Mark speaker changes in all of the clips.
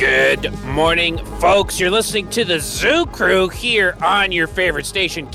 Speaker 1: Good morning, folks. You're listening to the Zoo Crew here on your favorite station,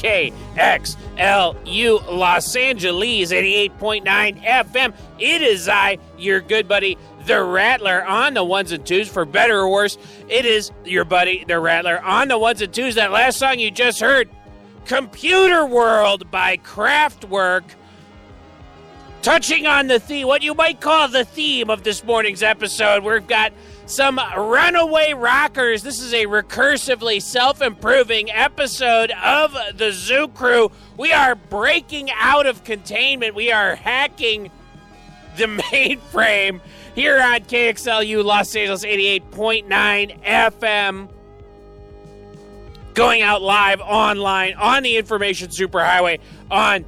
Speaker 1: KXLU Los Angeles, 88.9 FM. It is I, your good buddy, the Rattler, on the ones and twos. For better or worse, it is your buddy, the Rattler, on the ones and twos. That last song you just heard, Computer World by Kraftwerk, touching on the theme, what you might call the theme of this morning's episode. We've got some runaway rockers. This is a recursively self-improving episode of the Zoo Crew. We are breaking out of containment. We are hacking the mainframe here on KXLU Los Angeles 88.9 FM. Going out live online on the Information Superhighway on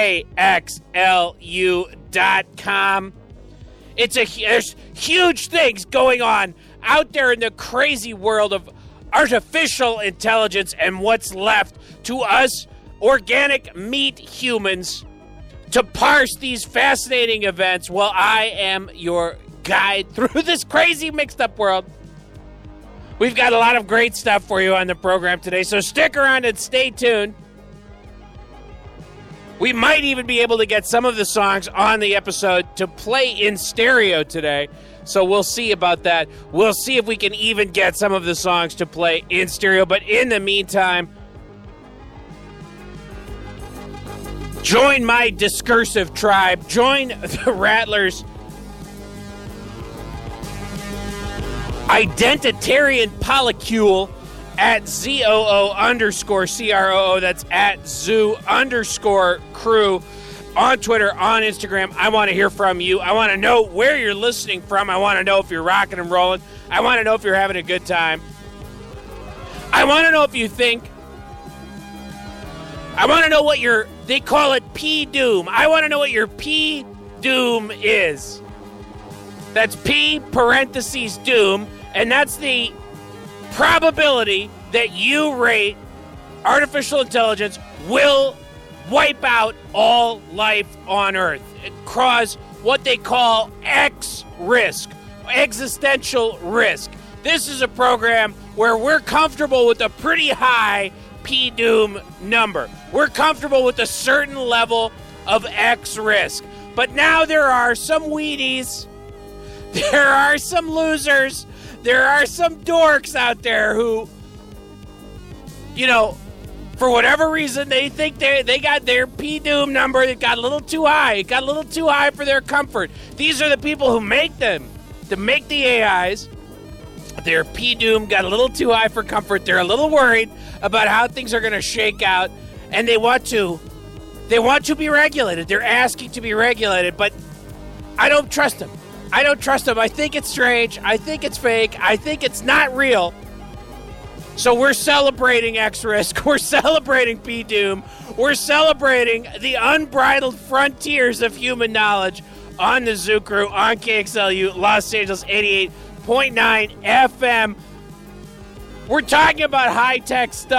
Speaker 1: KXLU.com. There's huge things going on out there in the crazy world of artificial intelligence and what's left to us organic meat humans to parse these fascinating events. Well, I am your guide through this crazy mixed up world. We've got a lot of great stuff for you on the program today, so stick around and stay tuned. We might even be able to get some of the songs on the episode to play in stereo today, so we'll see about that. We'll see if we can even get some of the songs to play in stereo, but in the meantime, join my discursive tribe, join the Rattlers' identitarian polycule at ZOO_CROO. That's at Zoo_Crew on Twitter, on Instagram. I want to hear from you. I want to know where you're listening from. I want to know if you're rocking and rolling. I want to know if you're having a good time. I want to know if you think. I want to know what they call it P-Doom. I want to know what your P-Doom is. That's P parentheses doom, and that's the probability that you rate artificial intelligence will wipe out all life on Earth and cause what they call X risk, existential risk. This is a program where we're comfortable with a pretty high P-Doom number. We're comfortable with a certain level of X risk. But now there are some weedies, there are some losers, there are some dorks out there who, for whatever reason, they think they got their P-Doom number. It got a little too high. It got a little too high for their comfort. These are the people who make them, to make the AIs. Their P-Doom got a little too high for comfort. They're a little worried about how things are going to shake out, and they want to be regulated. They're asking to be regulated, but I don't trust them. I don't trust them. I think it's strange. I think it's fake. I think it's not real. So we're celebrating X-Risk. We're celebrating P-Doom. We're celebrating the unbridled frontiers of human knowledge on the Zoo Crew on KXLU Los Angeles 88.9 FM. We're talking about high-tech stuff.